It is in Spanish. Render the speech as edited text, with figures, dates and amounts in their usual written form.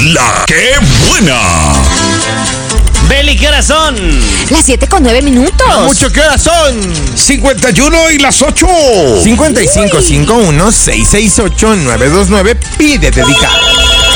La que buena. Beli, ¿qué horas son? Las 7:09. Mucho, ¿qué horas son? 51 y las 8. 5551-668-929. Pide dedicar.